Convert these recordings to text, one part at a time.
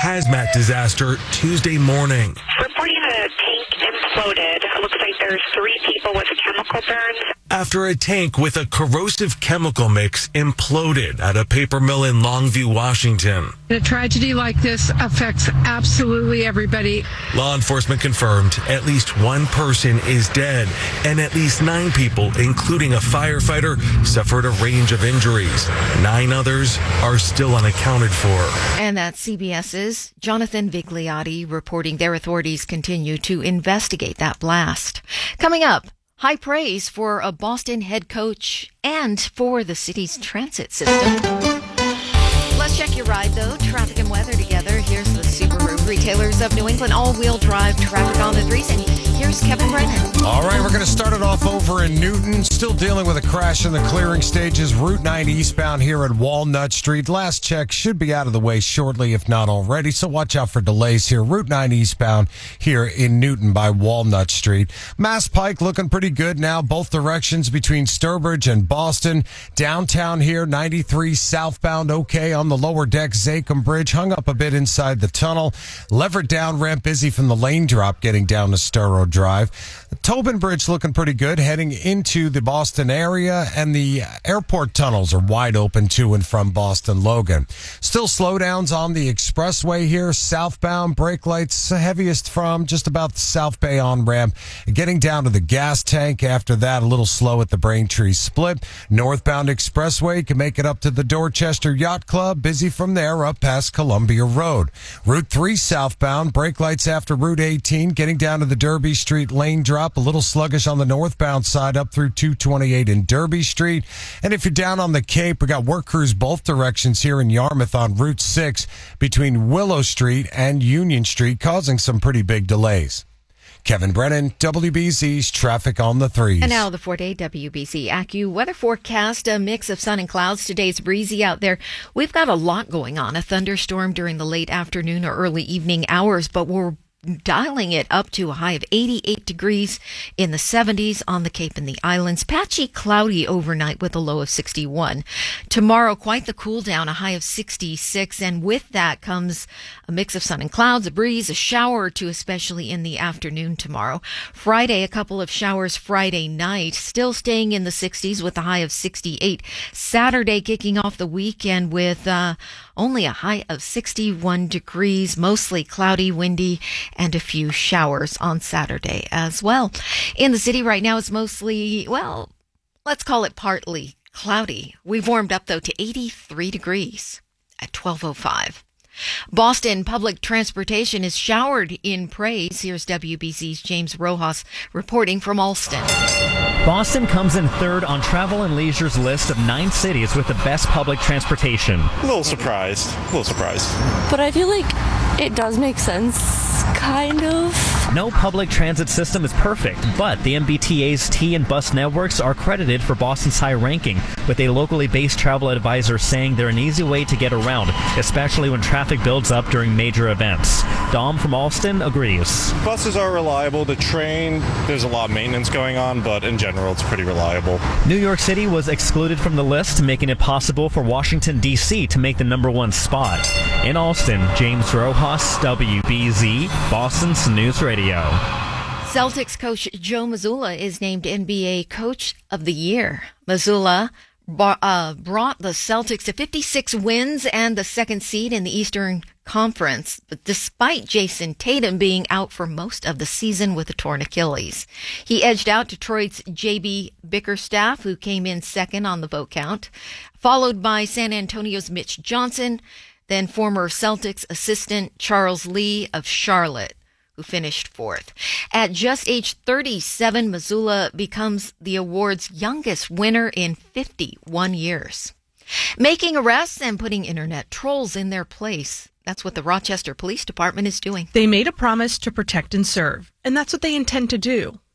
hazmat disaster Tuesday morning. Reporting a tank imploded. It looks like there's 3 people with chemical burns. After a tank with a corrosive chemical mix imploded at a paper mill in Longview, Washington. A tragedy like this affects absolutely everybody. Law enforcement confirmed at least 1 person is dead and at least 9 people, including a firefighter, suffered a range of injuries. 9 others are still unaccounted for. And that's CBS's Jonathan Vigliotti reporting their authorities continue to investigate that blast. Coming up, high praise for a Boston head coach and for the city's transit system. Let's check your ride, though. Traffic and weather together. Here's the Subaru Retailers of New England all-wheel drive traffic on the 3s. And here's Kevin Brennan. All right, we're going to start it off over in Newton. Still dealing with a crash in the clearing stages. Route 9 eastbound here at Walnut Street. Last check should be out of the way shortly, if not already. So watch out for delays here. Route 9 eastbound here in Newton by Walnut Street. Mass Pike looking pretty good now. Both directions between Sturbridge and Boston. Downtown here, 93 southbound okay on the lower deck. Zachem Bridge hung up a bit inside the tunnel. Leverett down ramp busy from the lane drop getting down to Sturrow Drive. The Tobin Bridge looking pretty good heading into the Boston area, and the airport tunnels are wide open to and from Boston Logan. Still slowdowns on the expressway here. Southbound brake lights heaviest from just about the South Bay on ramp. Getting down to the gas tank after that, a little slow at the Braintree split. Northbound expressway can make it up to the Dorchester Yacht Club. Busy from there up past Columbia Road. Route 3 southbound, brake lights after Route 18, getting down to the Derby Street lane drop. A little sluggish on the northbound side up through 228 in Derby Street. And if you're down on the Cape, we got work crews both directions here in Yarmouth on Route 6 between Willow Street and Union Street, causing some pretty big delays. Kevin Brennan, WBZ's Traffic on the 3s. And now the 4-day WBZ AccuWeather forecast. A mix of sun and clouds. Today's breezy out there. We've got a lot going on. A thunderstorm during the late afternoon or early evening hours, but we're dialing it up to a high of 88 degrees in the 70s on the Cape and the Islands. Patchy, cloudy overnight with a low of 61. Tomorrow, quite the cool down, a high of 66. And with that comes a mix of sun and clouds, a breeze, a shower or two, especially in the afternoon tomorrow. Friday, a couple of showers Friday night, still staying in the 60s with a high of 68. Saturday, kicking off the weekend with only a high of 61 degrees, mostly cloudy, windy, and a few showers on Saturday as well. In the city right now, it's mostly, well, let's call it partly cloudy. We've warmed up, though, to 83 degrees at 12:05. Boston public transportation is showered in praise. Here's WBZ's James Rojas reporting from Alston. Boston comes in third on Travel and Leisure's list of 9 cities with the best public transportation. A little surprised. But I feel like it does make sense, kind of. No public transit system is perfect, but the MBTA's T and bus networks are credited for Boston's high ranking, with a locally based travel advisor saying they're an easy way to get around, especially when traffic builds up during major events. Dom from Alston agrees. Buses are reliable. The train, there's a lot of maintenance going on, but in general, it's pretty reliable. New York City was excluded from the list, making it possible for Washington, D.C. to make the #1 spot. In Alston, James Rojas, WBZ, Boston's News Radio. Celtics coach Joe Mazzulla is named NBA Coach of the Year. Mazzulla brought the Celtics to 56 wins and the 2nd seed in the Eastern Conference, but despite Jason Tatum being out for most of the season with a torn Achilles. He edged out Detroit's J.B. Bickerstaff, who came in second on the vote count, followed by San Antonio's Mitch Johnson, then former Celtics assistant Charles Lee of Charlotte, who finished 4th. At just age 37, Mazzulla becomes the award's youngest winner in 51 years. Making arrests and putting internet trolls in their place. That's what the Rochester Police Department is doing. They made a promise to protect and serve, and that's what they intend to do.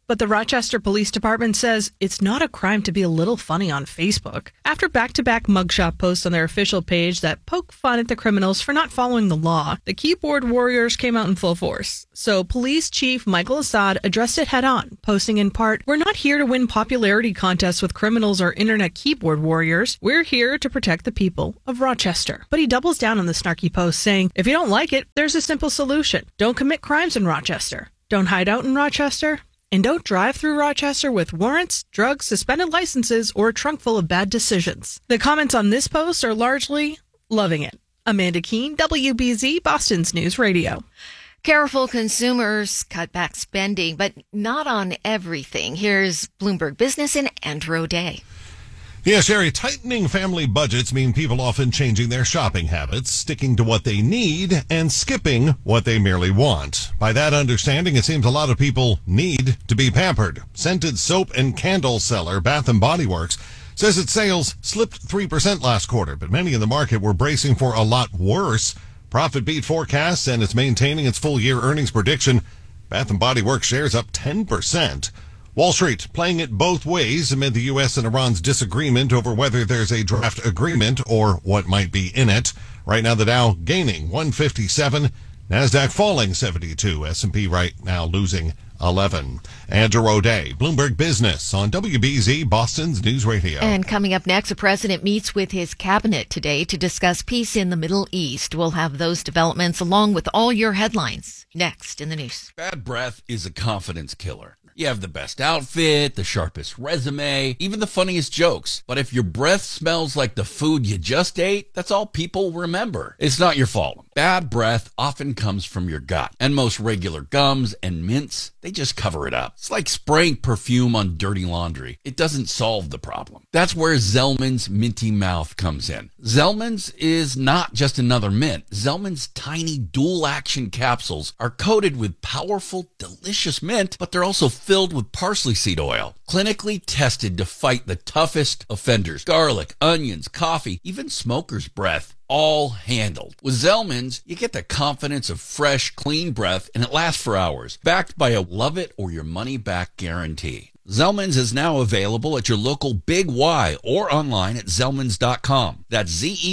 But the Rochester Police Department says it's not a crime to be a little funny on Facebook. After back-to-back mugshot posts on their official page that poke fun at the criminals for not following the law, the keyboard warriors came out in full force. So Police Chief Michael Assad addressed it head-on, posting in part, "We're not here to win popularity contests with criminals or internet keyboard warriors. We're here to protect the people of Rochester." But he doubles down on the snarky post, saying, "If you don't like it, there's a simple solution. Don't commit crimes in Rochester. Don't hide out in Rochester. And don't drive through Rochester with warrants, drugs, suspended licenses, or a trunk full of bad decisions." The comments on this post are largely loving it. Amanda Keene, WBZ, Boston's News Radio. Careful consumers cut back spending, but not on everything. Here's Bloomberg Business and Andrew O'Day. Yeah, Sherry, tightening family budgets mean people often changing their shopping habits, sticking to what they need, and skipping what they merely want. By that understanding, it seems a lot of people need to be pampered. Scented soap and candle seller Bath & Body Works says its sales slipped 3% last quarter, but many in the market were bracing for a lot worse. Profit beat forecasts, and it's maintaining its full-year earnings prediction. Bath & Body Works shares up 10%. Wall Street playing it both ways amid the U.S. and Iran's disagreement over whether there's a draft agreement or what might be in it. Right now, the Dow gaining 157, NASDAQ falling 72, S&P right now losing 11. Andrew O'Day, Bloomberg Business on WBZ, Boston's News Radio. And coming up next, the president meets with his cabinet today to discuss peace in the Middle East. We'll have those developments along with all your headlines next in the news. Bad breath is a confidence killer. You have the best outfit, the sharpest resume, even the funniest jokes. But if your breath smells like the food you just ate, that's all people remember. It's not your fault. Bad breath often comes from your gut. And most regular gums and mints, they just cover it up. It's like spraying perfume on dirty laundry. It doesn't solve the problem. That's where Zellman's Minty Mouth comes in. Zellman's is not just another mint. Zellman's tiny dual-action capsules are coated with powerful, delicious mint, but they're also filled with parsley seed oil, clinically tested to fight the toughest offenders. Garlic, onions, coffee, even smoker's breath, all handled. With Zellman's, you get the confidence of fresh, clean breath, and it lasts for hours, backed by a love-it-or-your-money-back guarantee. Zellman's is now available at your local Big Y or online at Zellmans.com. That's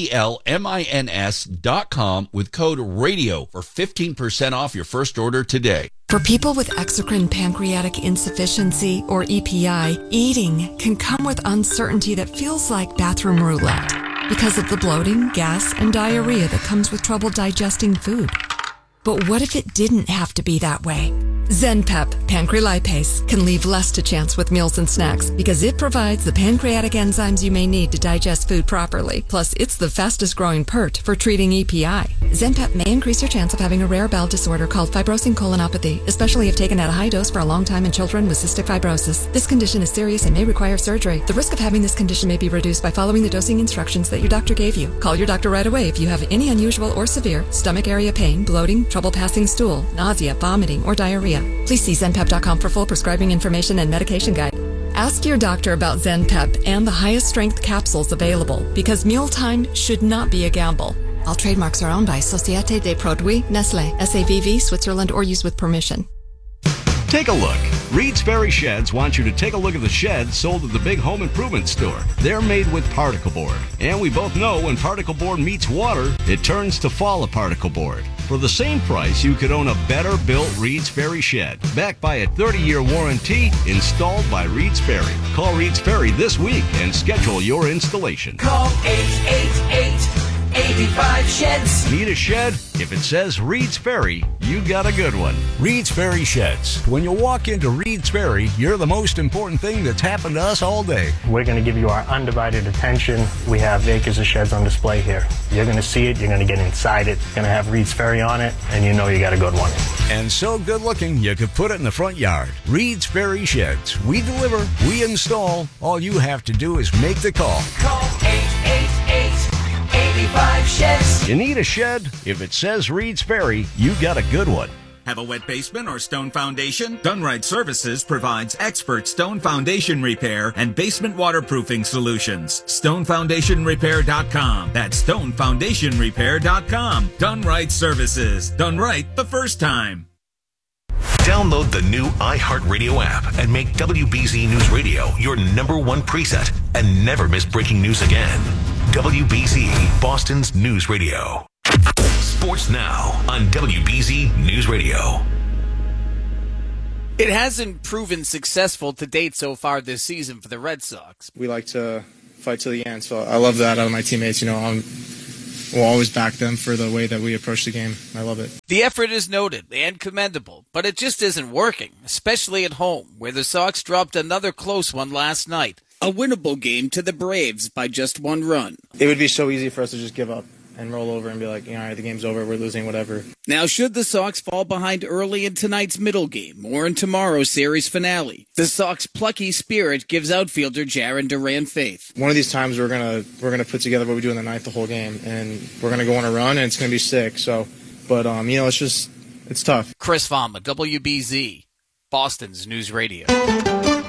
ZELMINS.com with code RADIO for 15% off your first order today. For people with exocrine pancreatic insufficiency, or EPI, eating can come with uncertainty that feels like bathroom roulette because of the bloating, gas, and diarrhea that comes with trouble digesting food. But what if it didn't have to be that way? ZenPep Pancrelipase can leave less to chance with meals and snacks because it provides the pancreatic enzymes you may need to digest food properly. Plus, it's the fastest growing PERT for treating EPI. ZenPep may increase your chance of having a rare bowel disorder called fibrosing colonopathy, especially if taken at a high dose for a long time in children with cystic fibrosis. This condition is serious and may require surgery. The risk of having this condition may be reduced by following the dosing instructions that your doctor gave you. Call your doctor right away if you have any unusual or severe stomach area pain, bloating, trouble passing stool, nausea, vomiting, or diarrhea. Please see ZenPep.com for full prescribing information and medication guide. Ask your doctor about ZenPep and the highest strength capsules available because mealtime should not be a gamble. All trademarks are owned by Société des Produits Nestlé, SAVV, Switzerland, or used with permission. Take a look. Reed's Ferry Sheds wants you to take a look at the sheds sold at the big home improvement store. They're made with particle board. And we both know when particle board meets water, it turns to fall particle board. For the same price, you could own a better built Reed's Ferry shed, backed by a 30-year warranty, installed by Reed's Ferry. Call Reed's Ferry this week and schedule your installation. Call 888-85-SHEDS. Need a shed? If it says Reed's Ferry, you got a good one. Reed's Ferry Sheds. When you walk into Reed's Ferry, you're the most important thing that's happened to us all day. We're going to give you our undivided attention. We have acres of sheds on display here. You're going to see it. You're going to get inside it. It's going to have Reed's Ferry on it, and you know you got a good one. And so good looking, you could put it in the front yard. Reed's Ferry Sheds. We deliver. We install. All you have to do is make the call. Call 888-85-SHEDS. You need a shed? If it says Reed's Ferry, you got a good one. Have a wet basement or stone foundation? Dunright Services provides expert stone foundation repair and basement waterproofing solutions. StoneFoundationRepair.com. That's StoneFoundationRepair.com. Dunright Services. Done right the first time. Download the new iHeartRadio app and make WBZ News Radio your number one preset and never miss breaking news again. WBZ, Boston's news radio. Sports Now on WBZ News Radio. It hasn't proven successful to date so far this season for the Red Sox. We like to fight to the end, so I love that out of my teammates. We'll always back them for the way that we approach the game. I love it. The effort is noted and commendable, but it just isn't working, especially at home, where the Sox dropped another close one last night. A winnable game to the Braves by just one run. It would be so easy for us to just give up and roll over and be like, all right, the game's over, we're losing, whatever. Now, should the Sox fall behind early in tonight's middle game or in tomorrow's series finale, the Sox' plucky spirit gives outfielder Jarren Duran faith. One of these times we're gonna put together what we do in the ninth the whole game, and we're gonna go on a run, and it's gonna be sick. So, but it's tough. Chris Fama, WBZ, Boston's News Radio.